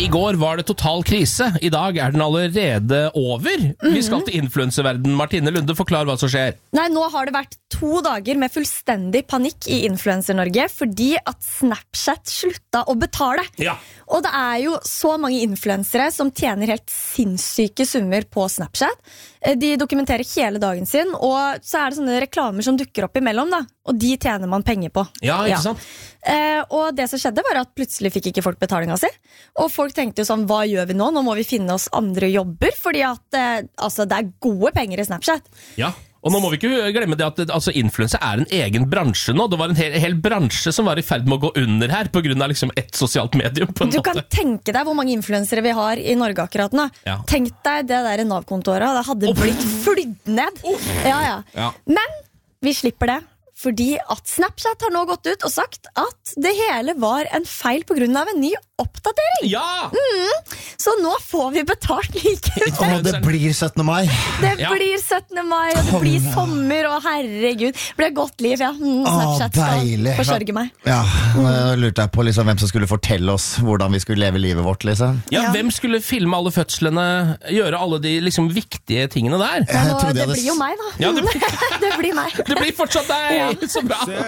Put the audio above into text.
I går var det total krise. I dag den allerede over. Vi skal til influencerverden. Martine Lunde, forklar hva som skjer. Nei, nå har det vært 2 dager med fullstendig panikk I Influencer-Norge fordi at Snapchat slutta å betale. Ja. Og det jo så mange influencere som tjener helt sinnssyke summer på Snapchat. De dokumenterer hele dagen sin, og så det sånne reklamer som dukker opp imellom, da. Og de tjener man penger på. Ja, ikke sant? Og det som skjedde var at plutselig fikk ikke folk betalinga si. Og folk tenkte jo sånn, hva gjør vi nå? Nå må vi finne oss andre jobber, fordi at altså, det gode penger I Snapchat. Ja. Og nå må vi ikke glemme det at altså, influencer en egen bransje nå. Det var en hel bransje som var I ferd med å gå under her på grunn av liksom ett sosialt medium. På en du måte. Kan tenke deg hvor mange influensere vi har I Norge akkurat nå. Ja. Tenk deg det der Nav-kontoret, det hadde blitt flydd ned. Ja. Men vi slipper det. Fordi at Snapchat har nå gått ut og sagt at det hele var en feil på grunn av en ny oppdatering. Ja! Så nå får vi betalt likevel. Det blir 17. mai. Det blir 17. mai, og det blir sommer, og herregud, det blir et godt liv, ja. Snapchat skal forsørge meg. Ja, nå lurte jeg på liksom, hvem som skulle fortelle oss hvordan vi skulle leve livet vårt, liksom. Ja, hvem skulle filme alle fødslene, gjøre alle de liksom viktige tingene der? Ja, det blir jo meg, da. Ja, det blir meg. Det blir fortsatt deg! Så bra!